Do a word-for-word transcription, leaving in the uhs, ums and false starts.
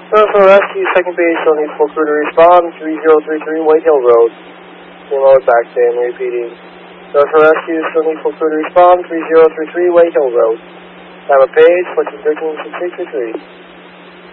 Surfer Rescue, second base, still need full crew to respond, three zero three three White Hill Road. Remote back to him, repeating. Surfer Rescue, still need full crew to respond, three zero three three White Hill Road. Time of page, fourteen thirteen six eight three three.